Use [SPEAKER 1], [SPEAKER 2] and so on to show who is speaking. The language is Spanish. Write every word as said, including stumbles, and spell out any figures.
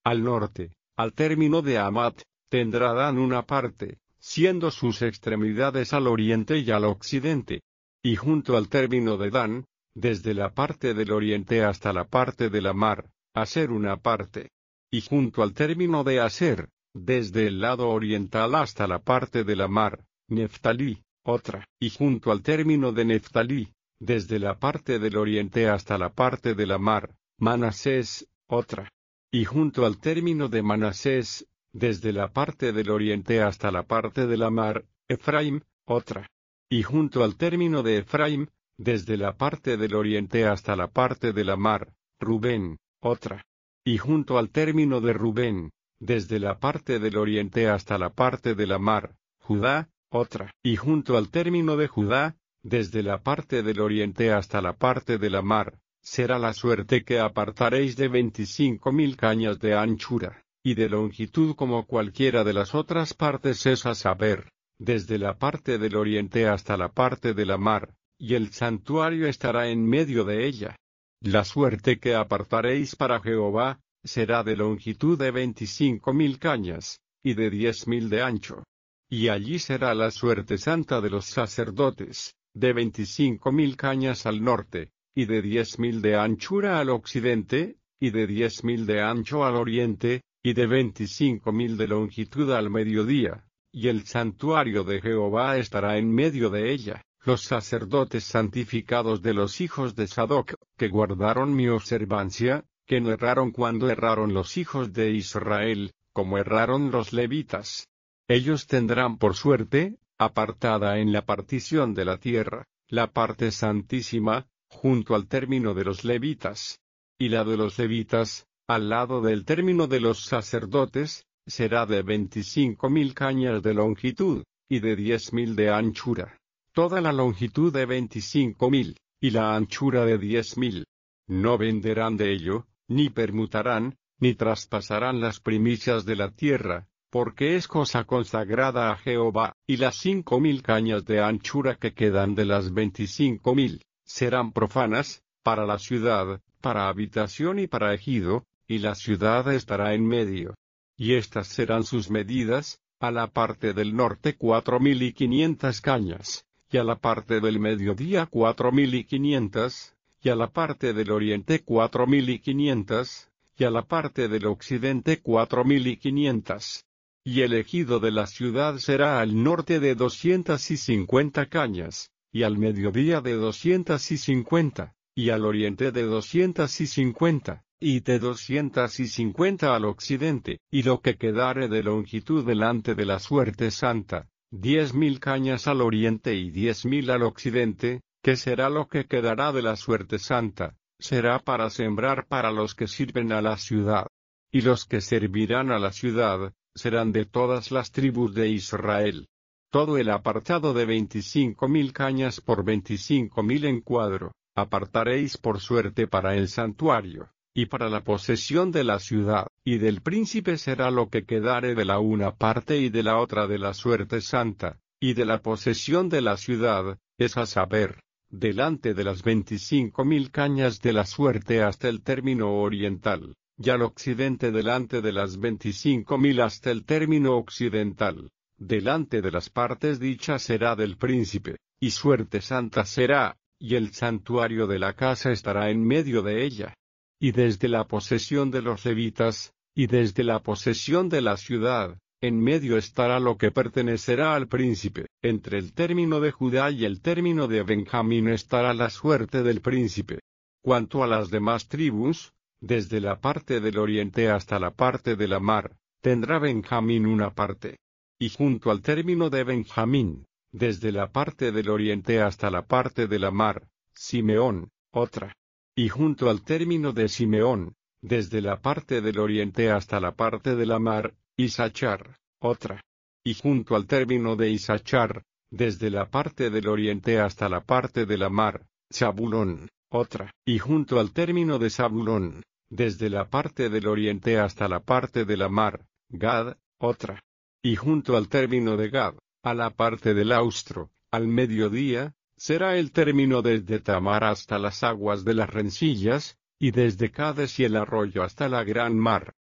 [SPEAKER 1] Al norte, al término de Hamat, tendrá Dan una parte, siendo sus extremidades al oriente y al occidente. Y junto al término de Dan, desde la parte del oriente hasta la parte de la mar, Aser una parte. Y junto al término de Aser, desde el lado oriental hasta la parte de la mar, Neftalí, otra. Y junto al término de Neftalí, desde la parte del oriente hasta la parte de la mar, Manasés, otra. Y junto al término de Manasés, desde la parte del oriente hasta la parte de la mar, Efraim, otra. Y junto al término de Efraim, desde la parte del oriente hasta la parte de la mar, Rubén, otra. Y junto al término de Rubén, desde la parte del oriente hasta la parte de la mar, Judá, otra. Y junto al término de Judá, desde la parte del oriente hasta la parte de la mar, será la suerte que apartaréis de veinticinco mil cañas de anchura, y de longitud como cualquiera de las otras partes es a saber, desde la parte del oriente hasta la parte de la mar, y el santuario estará en medio de ella. La suerte que apartaréis para Jehová, será de longitud de veinticinco mil cañas, y de diez mil de ancho. Y allí será la suerte santa de los sacerdotes, de veinticinco mil cañas al norte, y de diez mil de anchura al occidente, y de diez mil de ancho al oriente, y de veinticinco mil de longitud al mediodía, y el santuario de Jehová estará en medio de ella. Los sacerdotes santificados de los hijos de Sadoc, que guardaron mi observancia, que no erraron cuando erraron los hijos de Israel, como erraron los levitas. Ellos tendrán por suerte, apartada en la partición de la tierra, la parte santísima, junto al término de los levitas. Y la de los levitas, al lado del término de los sacerdotes, será de veinticinco mil cañas de longitud, y de diez mil de anchura. Toda la longitud de veinticinco mil, y la anchura de diez mil. No venderán de ello, ni permutarán, ni traspasarán las primicias de la tierra, porque es cosa consagrada a Jehová, y las cinco mil cañas de anchura que quedan de las veinticinco mil, serán profanas, para la ciudad, para habitación y para ejido, y la ciudad estará en medio. Y estas serán sus medidas, a la parte del norte cuatro mil y quinientas cañas, y a la parte del mediodía cuatro mil y quinientas, y a la parte del oriente cuatro mil y quinientas, y a la parte del occidente cuatro mil y quinientas. Y el ejido de la ciudad será al norte de doscientas y cincuenta cañas, y al mediodía de doscientas y cincuenta, y al oriente de doscientas y cincuenta, y de doscientas y cincuenta al occidente, y lo que quedare de longitud delante de la suerte santa, diez mil cañas al oriente y diez mil al occidente, que será lo que quedará de la suerte santa, será para sembrar para los que sirven a la ciudad. Y los que servirán a la ciudad, serán de todas las tribus de Israel. Todo el apartado de veinticinco mil cañas por veinticinco mil en cuadro, apartaréis por suerte para el santuario, y para la posesión de la ciudad, y del príncipe será lo que quedare de la una parte y de la otra de la suerte santa, y de la posesión de la ciudad, es a saber, delante de las veinticinco mil cañas de la suerte hasta el término oriental, y al occidente delante de las veinticinco mil hasta el término occidental, delante de las partes dichas será del príncipe, y suerte santa será, y el santuario de la casa estará en medio de ella. Y desde la posesión de los levitas, y desde la posesión de la ciudad, en medio estará lo que pertenecerá al príncipe, entre el término de Judá y el término de Benjamín estará la suerte del príncipe. Cuanto a las demás tribus, desde la parte del oriente hasta la parte de la mar, tendrá Benjamín una parte. Y junto al término de Benjamín, desde la parte del oriente hasta la parte de la mar, Simeón, otra. Y junto al término de Simeón, desde la parte del oriente hasta la parte de la mar, Isachar, otra. Y junto al término de Isachar, desde la parte del oriente hasta la parte de la mar, Zabulón, otra. Y junto al término de Zabulón, desde la parte del oriente hasta la parte de la mar, Gad, otra. Y junto al término de Gad, a la parte del austro, al mediodía, será el término desde Tamar hasta las aguas de las rencillas, y desde Cades y el arroyo hasta la gran mar.